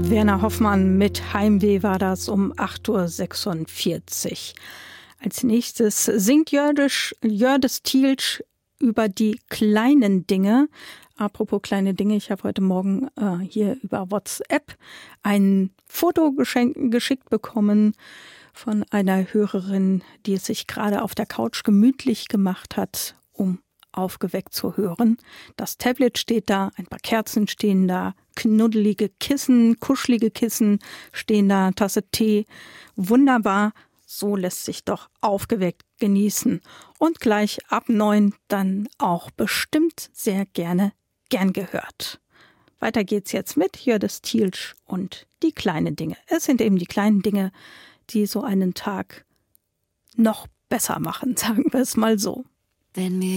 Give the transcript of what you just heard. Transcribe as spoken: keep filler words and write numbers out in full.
Werner Hoffmann mit Heimweh war das um acht Uhr sechsundvierzig. Als nächstes singt Jördis, Jördis Tielsch über die kleinen Dinge. Apropos kleine Dinge, ich habe heute Morgen äh, hier über WhatsApp ein Foto geschenkt, geschickt bekommen von einer Hörerin, die es sich gerade auf der Couch gemütlich gemacht hat, um aufgeweckt zu hören. Das Tablet steht da, ein paar Kerzen stehen da, knuddelige Kissen, kuschelige Kissen stehen da, Tasse Tee. Wunderbar, so lässt sich doch aufgeweckt genießen. Und gleich ab neun dann auch bestimmt sehr gerne gern gehört. Weiter geht's jetzt mit Jördis Tielsch und die kleinen Dinge. Es sind eben die kleinen Dinge, die so einen Tag noch besser machen, sagen wir es mal so. Wenn mir